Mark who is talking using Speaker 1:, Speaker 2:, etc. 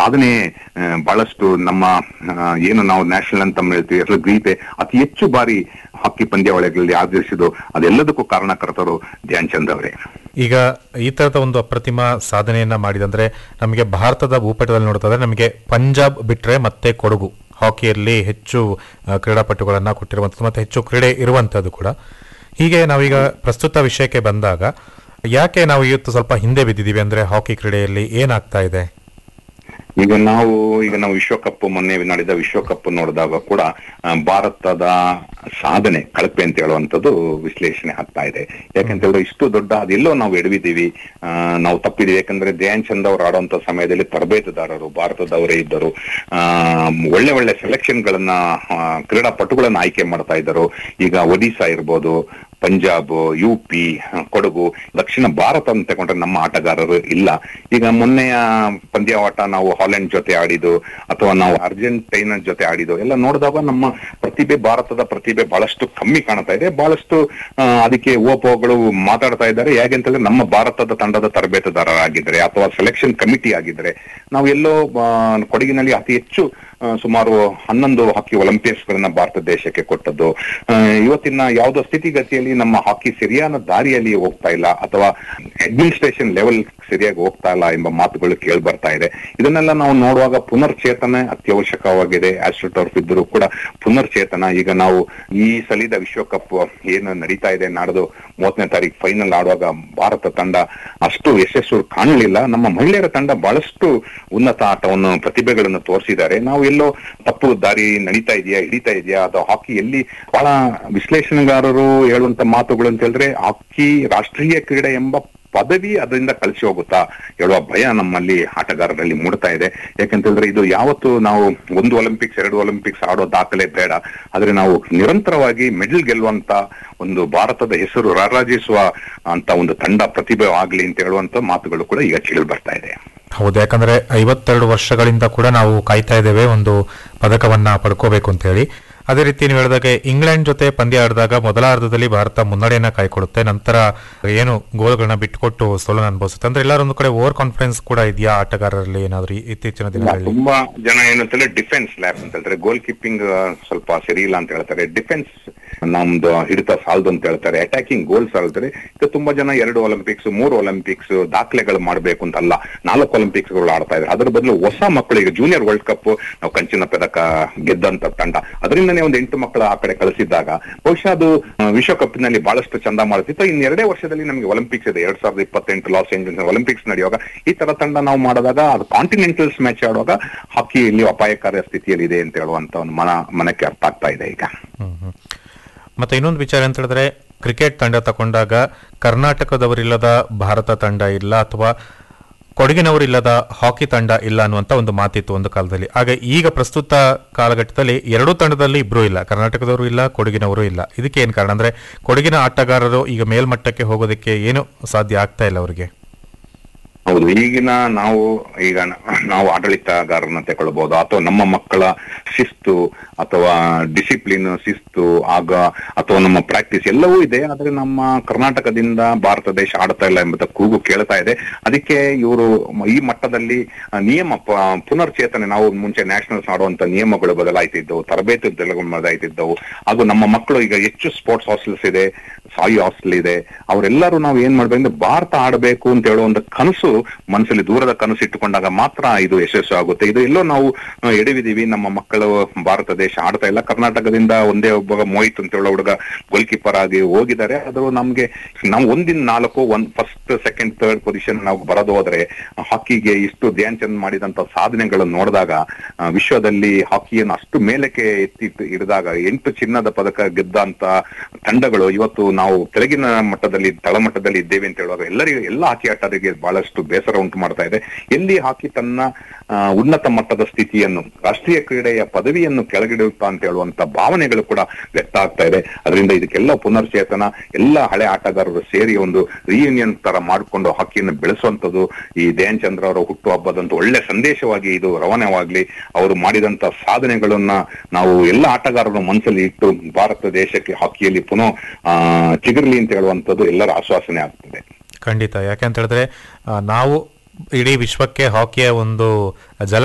Speaker 1: ಸಾಧನೆ ಬಹಳಷ್ಟು ನಮ್ಮ ಏನು ನಾವು ನ್ಯಾಷನಲ್ ಅಂತ ಹೇಳ್ತೀವಿ ಅಥವಾ ಗೀತೆ ಅತಿ ಹೆಚ್ಚು ಬಾರಿ ಹಾಕಿ ಪಂದ್ಯಾವಳಿಗಳಲ್ಲಿ ಆಧರಿಸಿದ್ದು ಅದೆಲ್ಲದಕ್ಕೂ ಕಾರಣಕರ್ತರು ಧ್ಯಾನ್ ಚಂದ್ ಅವರೇ.
Speaker 2: ಈಗ ಈ ತರದ ಒಂದು ಅಪ್ರತಿಮ ಸಾಧನೆಯನ್ನ ಮಾಡಿದಂದ್ರೆ ನಮಗೆ ಭಾರತದ ಭೂಪಟದಲ್ಲಿ ನೋಡ್ತಾರೆ ನಮಗೆ ಪಂಜಾಬ್ ಬಿಟ್ರೆ ಮತ್ತೆ ಕೊಡಗು ಹಾಕಿಯಲ್ಲಿ ಹೆಚ್ಚು ಕ್ರೀಡಾಪಟುಗಳನ್ನ ಕೊಟ್ಟಿರುವಂಥದ್ದು ಮತ್ತೆ ಹೆಚ್ಚು ಕ್ರೀಡೆ ಇರುವಂತದ್ದು ಕೂಡ. ಹೀಗೆ ನಾವೀಗ ಪ್ರಸ್ತುತ ವಿಷಯಕ್ಕೆ ಬಂದಾಗ ಯಾಕೆ ನಾವು ಇವತ್ತು ಸ್ವಲ್ಪ ಹಿಂದೆ ಬಿದ್ದಿದ್ದೀವಿ ಅಂದ್ರೆ ಹಾಕಿ ಕ್ರೀಡೆಯಲ್ಲಿ ಏನಾಗ್ತಾ ಇದೆ?
Speaker 1: ಈಗ ನಾವು ವಿಶ್ವಕಪ್ ಮೊನ್ನೆ ನಡೆದ ವಿಶ್ವಕಪ್ ನೋಡಿದಾಗ ಕೂಡ ಭಾರತದ ಸಾಧನೆ ಕಳಪೆ ಅಂತ ಹೇಳುವಂಥದ್ದು ವಿಶ್ಲೇಷಣೆ ಆಗ್ತಾ ಇದೆ. ಯಾಕಂತ ಹೇಳಿದ್ರೆ ಇಷ್ಟು ದೊಡ್ಡ ಅದೆಲ್ಲೋ ನಾವು ಎಡವಿದ್ದೀವಿ, ನಾವು ತಪ್ಪಿದ್ದೀವಿ. ಯಾಕಂದ್ರೆ ಧ್ಯಾನ್ ಚಂದ್ ಅವರು ಆಡುವಂತ ಸಮಯದಲ್ಲಿ ತರಬೇತುದಾರರು ಭಾರತದವರೇ ಇದ್ದರು. ಒಳ್ಳೆ ಒಳ್ಳೆ ಸೆಲೆಕ್ಷನ್ ಗಳನ್ನ ಕ್ರೀಡಾಪಟುಗಳನ್ನ ಆಯ್ಕೆ ಮಾಡ್ತಾ ಇದ್ದರು. ಈಗ ಒಡಿಶಾ ಇರ್ಬೋದು, ಪಂಜಾಬ್, UP, ಕೊಡಗು, ದಕ್ಷಿಣ ಭಾರತ ಅಂತ ತಗೊಂಡ್ರೆ ನಮ್ಮ ಆಟಗಾರರು ಇಲ್ಲ. ಈಗ ಮೊನ್ನೆಯ ಪಂದ್ಯಾಟ ನಾವು ಹಾಲೆಂಡ್ ಜೊತೆ ಆಡಿದ್ದು ಅಥವಾ ನಾವು ಅರ್ಜೆಂಟೈನಾ ಜೊತೆ ಆಡಿದ್ದು ಎಲ್ಲ ನೋಡಿದಾಗ ನಮ್ಮ ಭಾರತದ ಪ್ರತಿಭೆ ಬಹಳಷ್ಟು ಕಮ್ಮಿ ಕಾಣ್ತಾ ಇದೆ. ಬಹಳಷ್ಟು ಅದಕ್ಕೆ ಓಪೋಗಳು ಮಾತಾಡ್ತಾ ಇದ್ದಾರೆ. ಹೇಗೆಂತಂದ್ರೆ ನಮ್ಮ ಭಾರತದ ತಂಡದ ತರಬೇತುದಾರರಾಗಿದ್ದಾರೆ ಅಥವಾ ಸೆಲೆಕ್ಷನ್ ಕಮಿಟಿ ಆಗಿದ್ದಾರೆ. ನಾವು ಎಲ್ಲೋ ಕೊಡಗಿನಲ್ಲಿ ಅತಿ ಹೆಚ್ಚು ಸುಮಾರು 11 ಹಾಕಿ ಒಲಿಂಪಿಕ್ಸ್ ಗಳನ್ನ ಭಾರತ ದೇಶಕ್ಕೆ ಕೊಟ್ಟದ್ದು. ಇವತ್ತಿನ ಯಾವುದೋ ಸ್ಥಿತಿಗತಿಯಲ್ಲಿ ನಮ್ಮ ಹಾಕಿ ಸರಿಯಾದ ದಾರಿಯಲ್ಲಿ ಹೋಗ್ತಾ ಇಲ್ಲ ಅಥವಾ ಅಡ್ಮಿನಿಸ್ಟ್ರೇಷನ್ ಲೆವೆಲ್ ಸರಿಯಾಗಿ ಹೋಗ್ತಾ ಇಲ್ಲ ಎಂಬ ಮಾತುಗಳು ಕೇಳಿ ಬರ್ತಾ ಇದೆ. ಇದನ್ನೆಲ್ಲ ನಾವು ನೋಡುವಾಗ ಪುನರ್ಚೇತನ ಅತ್ಯವಶ್ಯಕವಾಗಿದೆ. ಆಸ್ಟ್ರೋಟರ್ಫ್ ಇದ್ದರೂ ಕೂಡ ಪುನರ್ಚೇತನ. ಈಗ ನಾವು ಈ ಸಲಿದ ವಿಶ್ವಕಪ್ ಏನು ನಡೀತಾ ಇದೆ, ನಾಡ್ದು 30ನೇ ತಾರೀಕು ಫೈನಲ್ ಆಡುವಾಗ ಭಾರತ ತಂಡ ಅಷ್ಟು ಯಶಸ್ಸು ಕಾಣಲಿಲ್ಲ. ನಮ್ಮ ಮಹಿಳೆಯರ ತಂಡ ಬಹಳಷ್ಟು ಉನ್ನತ ಆಟವನ್ನು ಪ್ರತಿಭೆಗಳನ್ನು ತೋರಿಸಿದ್ದಾರೆ. ನಾವು ಎಲ್ಲೋ ತಪ್ಪು ದಾರಿ ಹಿಡಿತಾ ಇದೆಯಾ ಅಥವಾ ಹಾಕಿ ಎಲ್ಲಿ ಬಹಳ ವಿಶ್ಲೇಷಣೆಗಾರರು ಹೇಳುವಂತ ಮಾತುಗಳು ಅಂತ ಹೇಳಿದ್ರೆ ಹಾಕಿ ರಾಷ್ಟ್ರೀಯ ಕ್ರೀಡೆ ಎಂಬ ಪದವಿ ಅದರಿಂದ ಕಳಿಸಿ ಹೋಗುತ್ತಾ ಹೇಳುವ ಭಯ ನಮ್ಮಲ್ಲಿ ಆಟಗಾರರಲ್ಲಿ ಮೂಡ್ತಾ ಇದೆ. ಯಾಕಂತ ಹೇಳಿದ್ರೆ ಇದು ಯಾವತ್ತು ನಾವು 1 ಒಲಿಂಪಿಕ್ಸ್ 2 ಒಲಿಂಪಿಕ್ಸ್ ಆಡೋ ದಾಖಲೆ ಬೇಡ, ಆದ್ರೆ ನಾವು ನಿರಂತರವಾಗಿ ಮೆಡಲ್ ಗೆಲ್ಲುವಂತ ಒಂದು ಭಾರತದ ಹೆಸರು ರಾರಾಜಿಸುವ ಅಂತ ಒಂದು ತಂಡ ಪ್ರತಿಭೆ ಆಗ್ಲಿ ಅಂತ ಹೇಳುವಂತ ಮಾತುಗಳು ಕೂಡ ಈಗ ಕೇಳಿ ಬರ್ತಾ ಇದೆ.
Speaker 2: ಹೌದು, ಯಾಕಂದ್ರೆ 52 ವರ್ಷಗಳಿಂದ ಕೂಡ ನಾವು ಕಾಯ್ತಾ ಇದ್ದೇವೆ ಒಂದು ಪದಕವನ್ನ ಪಡ್ಕೋಬೇಕು ಅಂತ ಹೇಳಿ. ಅದೇ ರೀತಿ ನೀವು ಹೇಳಿದಾಗೆ ಇಂಗ್ಲೆಂಡ್ ಜೊತೆ ಪಂದ್ಯ ಆಡಿದಾಗ ಮೊದಲ ಅರ್ಧದಲ್ಲಿ ಭಾರತ ಮುನ್ನಡೆಯನ್ನ ಕಾಯ್ಕೊಡುತ್ತೆ, ನಂತರ ಏನು ಗೋಲ್ಗಳನ್ನ ಬಿಟ್ಟುಕೊಟ್ಟು ಸೋಲನ್ನು ಅನುಭವಿಸುತ್ತೆ. ಅಂದ್ರೆ ಎಲ್ಲರೂ ಒಂದು ಕಡೆ ಓವರ್ ಕಾನ್ಫಿಡೆನ್ಸ್ ಕೂಡ ಇದೆಯಾ ಆಟಗಾರರಲ್ಲಿ ಏನಾದ್ರು ಇತ್ತೀಚಿನ ದಿನಗಳಲ್ಲಿ?
Speaker 1: ತುಂಬಾ ಜನ ಏನಂತಂದ್ರೆ ಡಿಫೆನ್ಸ್ ಲ್ಯಾಪ್ ಅಂತ ಹೇಳ್ತಾರೆ, ಗೋಲ್ ಕೀಪಿಂಗ್ ಸ್ವಲ್ಪ ಸರಿ ಇಲ್ಲ ಅಂತ ಹೇಳ್ತಾರೆ, ಡಿಫೆನ್ಸ್ ನಮ್ದು ಹಿಡಿತ ಸಾಲದು ಅಂತ ಹೇಳ್ತಾರೆ, ಅಟ್ಯಾಕಿಂಗ್ ಗೋಲ್ಸ್ ಹೇಳ್ತಾರೆ. ಈಗ ತುಂಬಾ ಜನ 2 ಒಲಿಂಪಿಕ್ಸ್ 3 ಒಲಿಂಪಿಕ್ಸ್ ದಾಖಲೆಗಳು ಮಾಡಬೇಕು ಅಂತಲ್ಲ, 4 ಒಲಿಂಪಿಕ್ಸ್ ಗಳು ಆಡ್ತಾ ಇದ್ದಾರೆ. ಅದ್ರ ಬದಲು ಹೊಸ ಮಕ್ಕಳು ಈಗ ಜೂನಿಯರ್ ವರ್ಲ್ಡ್ ಕಪ್ ನಾವು ಕಂಚಿನ ಪದಕ ಗೆದ್ದಂತ ತಂಡ, ಅದರಿಂದನೇ ಒಂದು 8 ಮಕ್ಕಳ ಆ ಕಡೆ ಕಳಿಸಿದಾಗ ಬಹುಶಃ ಅದು ವಿಶ್ವಕಪ್ ನಲ್ಲಿ ಬಹಳಷ್ಟು ಚಂದ ಮಾಡುತ್ತಿತ್ತು. ಇನ್ನು 2 ವರ್ಷದಲ್ಲಿ ನಮಗೆ ಒಲಿಂಪಿಕ್ಸ್ ಇದೆ, 2028 ಲಾಸ್ ಏಂಜಲ್ಸ್ ಒಲಿಂಪಿಕ್ಸ್ ನಡೆಯುವಾಗ ಈ ತರ ತಂಡ ನಾವು ಮಾಡಿದಾಗ ಅದು ಕಾಂಟಿನೆಂಟಲ್ಸ್ ಮ್ಯಾಚ್ ಆಡುವಾಗ ಹಾಕಿಯಲ್ಲಿ ಅಪಾಯಕಾರಿ ಸ್ಥಿತಿಯಲ್ಲಿ ಇದೆ ಅಂತ ಹೇಳುವಂತ ಒಂದು ಮನಕ್ಕೆ ಅರ್ಥ ಆಗ್ತಾ ಇದೆ ಈಗ.
Speaker 2: ಮತ್ತೆ ಇನ್ನೊಂದು ವಿಚಾರ ಅಂತ ಹೇಳಿದ್ರೆ ಕ್ರಿಕೆಟ್ ತಂಡ ತಗೊಂಡಾಗ ಕರ್ನಾಟಕದವರಿಲ್ಲದ ಭಾರತ ತಂಡ ಇಲ್ಲ ಅಥವಾ ಕೊಡಗಿನವರಿಲ್ಲದ ಹಾಕಿ ತಂಡ ಇಲ್ಲ ಅನ್ನುವಂತ ಒಂದು ಮಾತಿತ್ತು ಒಂದು ಕಾಲದಲ್ಲಿ. ಆಗ ಈಗ ಪ್ರಸ್ತುತ ಕಾಲಘಟ್ಟದಲ್ಲಿ 2 ತಂಡದಲ್ಲಿ ಇಬ್ರು ಇಲ್ಲ, ಕರ್ನಾಟಕದವರು ಇಲ್ಲ, ಕೊಡಗಿನವರು ಇಲ್ಲ. ಇದಕ್ಕೆ ಏನ್ ಕಾರಣ ಅಂದ್ರೆ ಕೊಡಗಿನ ಆಟಗಾರರು ಈಗ ಮೇಲ್ಮಟ್ಟಕ್ಕೆ ಹೋಗೋದಕ್ಕೆ ಏನು ಸಾಧ್ಯ ಆಗ್ತಾ ಇಲ್ಲ ಅವರಿಗೆ?
Speaker 1: ಹೌದು, ಈಗ ನಾವು ಆಡಳಿತಗಾರರನ್ನ ತಗೊಳ್ಬಹುದು ಅಥವಾ ನಮ್ಮ ಮಕ್ಕಳ ಶಿಸ್ತು ಅಥವಾ ಡಿಸಿಪ್ಲಿನ್ ಶಿಸ್ತು ಅಥವಾ ನಮ್ಮ ಪ್ರಾಕ್ಟೀಸ್ ಎಲ್ಲವೂ ಇದೆ. ಆದ್ರೆ ನಮ್ಮ ಕರ್ನಾಟಕದಿಂದ ಭಾರತ ದೇಶ ಆಡ್ತಾ ಇಲ್ಲ ಎಂಬ ಕೂಗು ಕೇಳ್ತಾ ಇದೆ. ಅದಕ್ಕೆ ಇವರು ಈ ಮಟ್ಟದಲ್ಲಿ ನಿಯಮ ಪುನರ್ಚೇತನೆ, ನಾವು ಮುಂಚೆ ನ್ಯಾಷನಲ್ಸ್ ಆಡುವಂತ ನಿಯಮಗಳು ಬದಲಾಯ್ತಿದ್ದವು, ತರಬೇತಿ ಬದಲಾಯ್ತಿದ್ದವು. ಹಾಗೂ ನಮ್ಮ ಮಕ್ಕಳು ಈಗ ಹೆಚ್ಚು ಸ್ಪೋರ್ಟ್ಸ್ ಹಾಸ್ಟೆಲ್ಸ್ ಇದೆ, ಸಾಯಿ ಹಾಸ್ಟೆಲ್ ಇದೆ. ಅವರೆಲ್ಲರೂ ನಾವು ಏನ್ ಮಾಡ್ಬೇಕಂದ್ರೆ ಭಾರತ ಆಡಬೇಕು ಅಂತ ಹೇಳೋ ಒಂದು ಕನಸು ಮನಸ್ಸಲ್ಲಿ ದೂರದ ಕನಸು ಇಟ್ಟುಕೊಂಡಾಗ ಮಾತ್ರ ಇದು ಯಶಸ್ಸು ಆಗುತ್ತೆ. ಇದು ಎಲ್ಲೋ ನಾವು ಎಡವಿದೀವಿ. ನಮ್ಮ ಮಕ್ಕಳು ಭಾರತ ದೇಶ ಆಡ್ತಾ ಇಲ್ಲ. ಕರ್ನಾಟಕದಿಂದ ಒಂದೇ ಒಬ್ಬ ಮೋಹಿತ್ ಅಂತ ಹೇಳೋ ಹುಡುಗ ಗೋಲ್ ಕೀಪರ್ ಆಗಿ ಹೋಗಿದ್ದಾರೆ. ಅದು ನಮ್ಗೆ ನಾವು 1 ಫಸ್ಟ್ ಸೆಕೆಂಡ್ ಥರ್ಡ್ ಪೊಸಿಷನ್ ನಾವು ಬರೋದು ಹೋದ್ರೆ ಹಾಕಿಗೆ ಇಷ್ಟು ಧ್ಯಾನ್ ಚಂದ್ ಮಾಡಿದಂತ ಸಾಧನೆಗಳನ್ನು ನೋಡಿದಾಗ ವಿಶ್ವದಲ್ಲಿ ಹಾಕಿಯನ್ನು ಅಷ್ಟು ಮೇಲಕ್ಕೆ ಎತ್ತಿ ಹಿಡಿದಾಗ 8 ಚಿನ್ನದ ಪದಕ ಗೆದ್ದಂತ ತಂಡಗಳು ಇವತ್ತು ನಾವು ಕೆಳಗಿನ ಮಟ್ಟದಲ್ಲಿ ತಳಮಟ್ಟದಲ್ಲಿ ಇದ್ದೇವೆ ಅಂತ ಹೇಳುವಾಗ ಎಲ್ಲ ಹಾಕಿ ಆಟಗಾರರಿಗೆ ಬಹಳಷ್ಟು ಬೇಸರ ಉಂಟು ಮಾಡ್ತಾ ಇದೆ. ಎಲ್ಲಿ ಹಾಕಿ ತನ್ನ ಉನ್ನತ ಮಟ್ಟದ ಸ್ಥಿತಿಯನ್ನು ರಾಷ್ಟ್ರೀಯ ಕ್ರೀಡೆಯ ಪದವಿಯನ್ನು ಕೆಳಗಿಡುತ್ತಾ ಅಂತ ಹೇಳುವಂತ ಭಾವನೆಗಳು ಕೂಡ ವ್ಯಕ್ತ ಆಗ್ತಾ ಇದೆ. ಅದರಿಂದ ಇದಕ್ಕೆಲ್ಲ ಪುನರ್ಚೇತನ, ಎಲ್ಲ ಹಳೆ ಆಟಗಾರರು ಸೇರಿ ಒಂದು ರಿಯೂನಿಯನ್ ತರ ಮಾಡಿಕೊಂಡು ಹಾಕಿಯನ್ನು ಬೆಳೆಸುವಂತದ್ದು ಈ ಧ್ಯಾನ್ ಚಂದ್ರ ಅವರ ಹುಟ್ಟು ಹಬ್ಬದಂತ ಒಳ್ಳೆ ಸಂದೇಶವಾಗಿ ಇದು ರವಾನೆವಾಗ್ಲಿ. ಅವರು ಮಾಡಿದಂತ ಸಾಧನೆಗಳನ್ನ ನಾವು ಎಲ್ಲ ಆಟಗಾರರ ಮನಸ್ಸಲ್ಲಿ ಇಟ್ಟು ಭಾರತ ದೇಶಕ್ಕೆ ಹಾಕಿಯಲ್ಲಿ ಪುನಃ ಚಿಗುರ್ಲಿ ಅಂತ ಹೇಳುವಂತದ್ದು ಎಲ್ಲರ ಆಶ್ವಾಸನೆ ಆಗ್ತದೆ.
Speaker 2: ಖಂಡಿತ. ಯಾಕೆಂತ ಹೇಳಿದ್ರೆ ನಾವು ಇಡೀ ವಿಶ್ವಕ್ಕೆ ಹಾಕಿಯ ಒಂದು ಜಲ